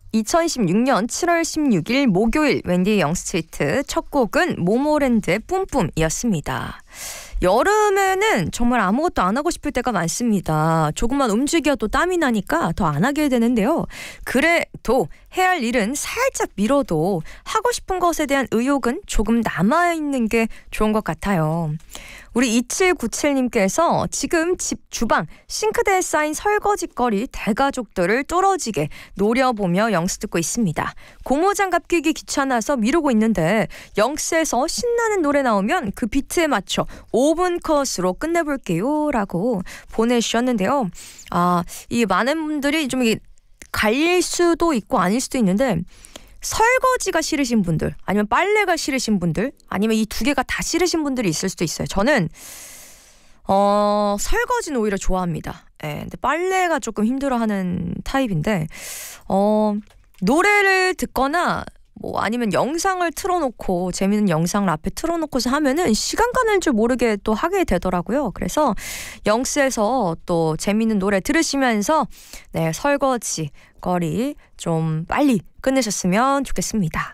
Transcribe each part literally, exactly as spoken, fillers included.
이천십육 년 칠월 십육일 목요일 웬디의 영스트리트 첫 곡은 모모랜드의 뿜뿜이었습니다. 여름에는 정말 아무것도 안 하고 싶을 때가 많습니다. 조금만 움직여도 땀이 나니까 더 안 하게 되는데요. 그래도 해야 할 일은 살짝 미뤄도 하고 싶은 것에 대한 의욕은 조금 남아있는 게 좋은 것 같아요. 우리 이칠구칠님께서 지금 집 주방 싱크대에 쌓인 설거지거리 대가족들을 뚫어지게 노려보며 영스 듣고 있습니다. 고무장갑 끼기 귀찮아서 미루고 있는데 영스에서 신나는 노래 나오면 그 비트에 맞춰 오 분 컷으로 끝내볼게요 라고 보내주셨는데요. 아, 이 많은 분들이 좀 이게 갈릴 수도 있고 아닐 수도 있는데 설거지가 싫으신 분들 아니면 빨래가 싫으신 분들 아니면 이 두 개가 다 싫으신 분들이 있을 수도 있어요. 저는 어, 설거지는 오히려 좋아합니다. 예, 근데 빨래가 조금 힘들어하는 타입인데 어, 노래를 듣거나 뭐 아니면 영상을 틀어놓고 재밌는 영상을 앞에 틀어놓고서 하면은 시간 가는 줄 모르게 또 하게 되더라고요. 그래서 영스에서 또 재밌는 노래 들으시면서 네, 설거지 거리 좀 빨리 끝내셨으면 좋겠습니다.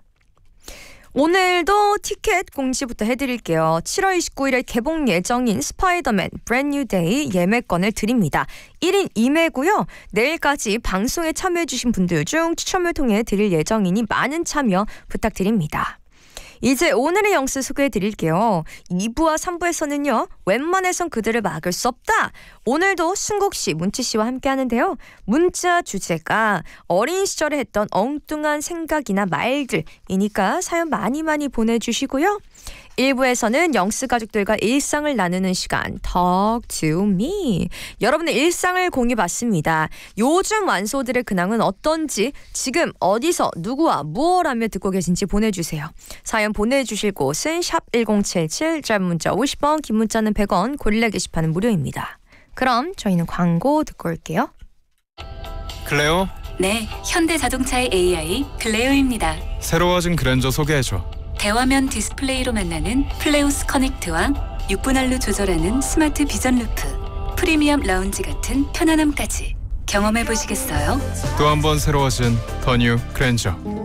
오늘도 티켓 공지부터 해드릴게요. 칠월 이십구일에 개봉 예정인 스파이더맨 브랜드 뉴 데이 예매권을 드립니다. 일 인 이 매고요. 내일까지 방송에 참여해주신 분들 중 추첨을 통해 드릴 예정이니 많은 참여 부탁드립니다. 이제 오늘의 영스 소개해드릴게요. 이 부와 삼 부에서는요. 웬만해선 그들을 막을 수 없다. 오늘도 순국씨, 문치씨와 함께 하는데요. 문자 주제가 어린 시절에 했던 엉뚱한 생각이나 말들이니까 사연 많이 많이 보내주시고요. 일 부에서는 영스 가족들과 일상을 나누는 시간 Talk to me. 여러분의 일상을 공유받습니다. 요즘 완소들의 근황은 어떤지 지금 어디서 누구와 무엇 하며 듣고 계신지 보내주세요. 사연 보내주실 곳은 샵 일공칠칠 짧은 문자 오십 원 긴 문자는 백 원 고릴라 게시판은 무료입니다. 그럼 저희는 광고 듣고 올게요. 클레오? 네, 현대자동차의 에이아이 클레오입니다. 새로워진 그랜저 소개해줘. 대화면 디스플레이로 만나는 플레오스 커넥트와 육 분할로 조절하는 스마트 비전 루프, 프리미엄 라운지 같은 편안함까지 경험해 보시겠어요? 또 한 번 새로워진 더 뉴 그랜저.